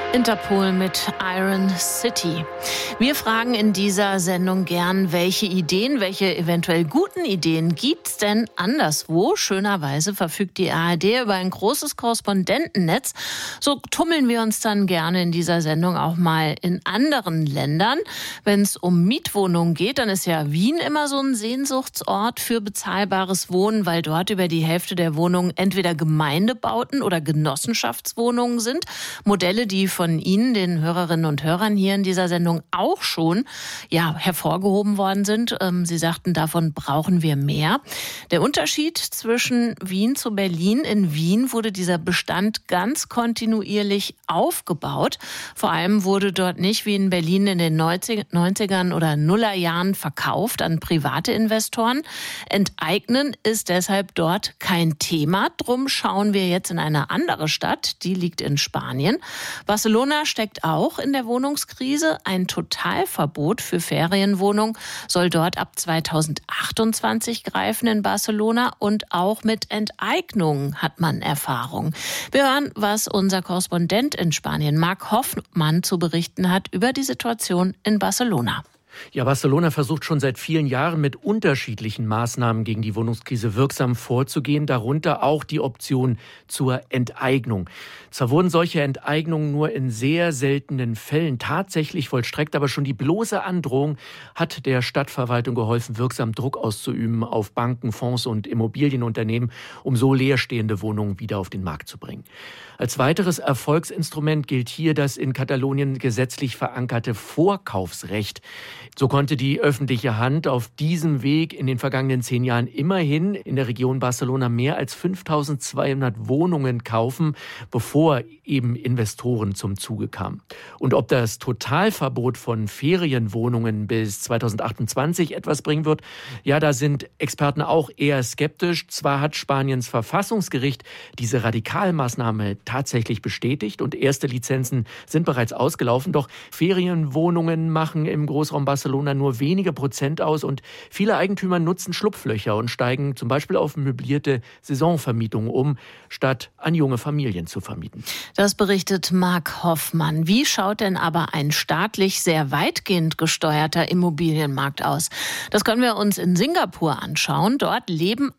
Interpol mit Iron City. Wir fragen in dieser Sendung gern, welche eventuell guten Ideen gibt's denn anderswo? Schönerweise verfügt die ARD über ein großes Korrespondentennetz. So tummeln wir uns dann gerne in dieser Sendung auch mal in anderen Ländern. Wenn es um Mietwohnungen geht, dann ist ja Wien immer so ein Sehnsuchtsort für bezahlbares Wohnen, weil dort über die Hälfte der Wohnungen entweder Gemeindebauten oder Genossenschaftswohnungen sind. Modelle, die von Ihnen, den Hörerinnen und Hörern hier in dieser Sendung auch schon hervorgehoben worden sind. Sie sagten, davon brauchen wir mehr. Der Unterschied zwischen Wien zu Berlin: in Wien wurde dieser Bestand ganz kontinuierlich aufgebaut. Vor allem wurde dort nicht wie in Berlin in den 90ern oder Nullerjahren verkauft an private Investoren. Enteignen ist deshalb dort kein Thema. Drum schauen wir jetzt in eine andere Stadt, die liegt in Spanien. Barcelona steckt auch in der Wohnungskrise. Ein Totalverbot für Ferienwohnungen soll dort ab 2028 greifen in Barcelona, und auch mit Enteignungen hat man Erfahrung. Wir hören, was unser Korrespondent in Spanien, Marc Hoffmann, zu berichten hat über die Situation in Barcelona. Ja, Barcelona versucht schon seit vielen Jahren mit unterschiedlichen Maßnahmen gegen die Wohnungskrise wirksam vorzugehen, darunter auch die Option zur Enteignung. Zwar wurden solche Enteignungen nur in sehr seltenen Fällen tatsächlich vollstreckt, aber schon die bloße Androhung hat der Stadtverwaltung geholfen, wirksam Druck auszuüben auf Banken, Fonds und Immobilienunternehmen, um so leerstehende Wohnungen wieder auf den Markt zu bringen. Als weiteres Erfolgsinstrument gilt hier das in Katalonien gesetzlich verankerte Vorkaufsrecht. So konnte die öffentliche Hand auf diesem Weg in den vergangenen 10 Jahren immerhin in der Region Barcelona mehr als 5.200 Wohnungen kaufen, bevor eben Investoren zum Zuge kamen. Und ob das Totalverbot von Ferienwohnungen bis 2028 etwas bringen wird, ja, da sind Experten auch eher skeptisch. Zwar hat Spaniens Verfassungsgericht diese Radikalmaßnahme tatsächlich bestätigt und erste Lizenzen sind bereits ausgelaufen, doch Ferienwohnungen machen im Großraum Barcelona nur wenige Prozent aus und viele Eigentümer nutzen Schlupflöcher und steigen zum Beispiel auf möblierte Saisonvermietungen um, statt an junge Familien zu vermieten. Das berichtet Marc Hoffmann. Wie schaut denn aber ein staatlich sehr weitgehend gesteuerter Immobilienmarkt aus? Das können wir uns in Singapur anschauen. Dort leben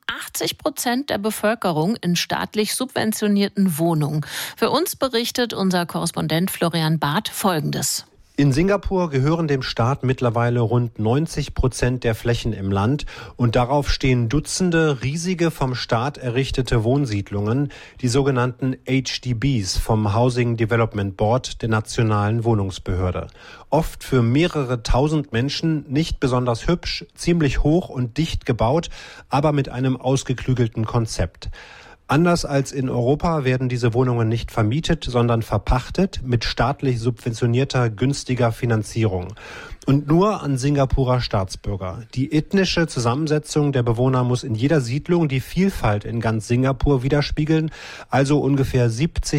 80% der Bevölkerung in staatlich subventionierten Wohnungen. Für uns berichtet unser Korrespondent Florian Barth Folgendes. In Singapur gehören dem Staat mittlerweile rund 90% der Flächen im Land, und darauf stehen Dutzende riesige vom Staat errichtete Wohnsiedlungen, die sogenannten HDBs vom Housing Development Board der nationalen Wohnungsbehörde. Oft für mehrere tausend Menschen, nicht besonders hübsch, ziemlich hoch und dicht gebaut, aber mit einem ausgeklügelten Konzept. Anders als in Europa werden diese Wohnungen nicht vermietet, sondern verpachtet mit staatlich subventionierter, günstiger Finanzierung. Und nur an Singapurer Staatsbürger. Die ethnische Zusammensetzung der Bewohner muss in jeder Siedlung die Vielfalt in ganz Singapur widerspiegeln, also ungefähr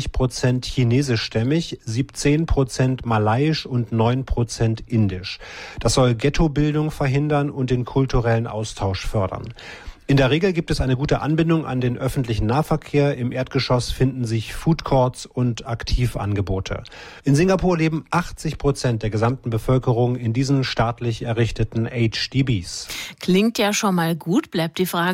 70% chinesischstämmig, 17% malaiisch und 9% indisch. Das soll Ghettobildung verhindern und den kulturellen Austausch fördern. In der Regel gibt es eine gute Anbindung an den öffentlichen Nahverkehr. Im Erdgeschoss finden sich Foodcourts und Aktivangebote. In Singapur leben 80% der gesamten Bevölkerung in diesen staatlich errichteten HDBs. Klingt ja schon mal gut, bleibt die Frage,